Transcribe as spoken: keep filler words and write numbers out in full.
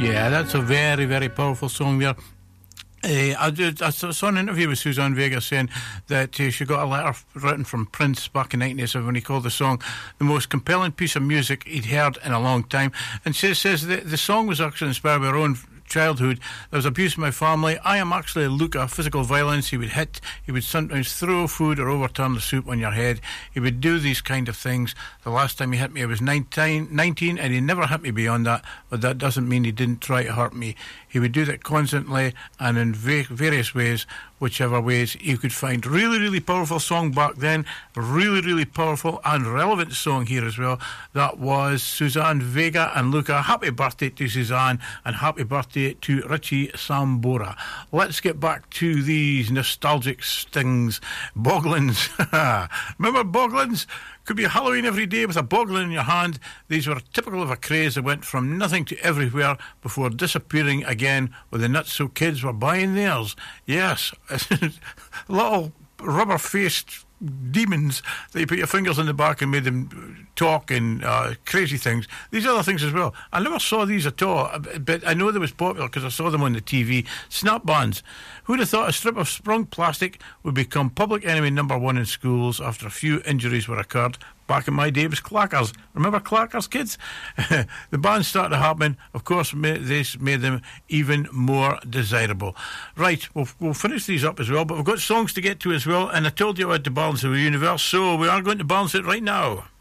Yeah, that's a very, very powerful song there. Uh, I, did, I saw an interview with Suzanne Vega saying that uh, she got a letter written from Prince back in nineteen eighty-seven when he called the song the most compelling piece of music he'd heard in a long time. And she says that the song was actually inspired by her own childhood. There was abuse in my family. I am actually Luca. Physical violence. He would hit. He would sometimes throw food or overturn the soup on your head. He would do these kind of things. The last time he hit me I was nineteen, nineteen and he never hit me beyond that, but that doesn't mean he didn't try to hurt me. He would do that constantly and in va- various ways, whichever ways you could find. Really, really powerful song back then. Really, really powerful and relevant song here as well. That was Suzanne Vega and Luca. Happy birthday to Suzanne and happy birthday to Richie Sambora. Let's get back to these nostalgic stings. Boglins. Remember Boglins? Could be Halloween every day with a boglin in your hand. These were typical of a craze that went from nothing to everywhere before disappearing again with the nuts so kids were buying theirs. Yes, little rubber-faced demons that you put your fingers in the back and made them talk and uh, crazy things. These other things as well. I never saw these at all, but I know they was popular because I saw them on the T V. Snap bands. Who'd have thought a strip of sprung plastic would become public enemy number one in schools after a few injuries were occurred? Back in my day, it was clackers. Remember clackers, kids? The bands started happening. Of course, this made them even more desirable. Right, we'll, we'll finish these up as well, but we've got songs to get to as well, and I told you I had to balance the universe, so we are going to balance it right now.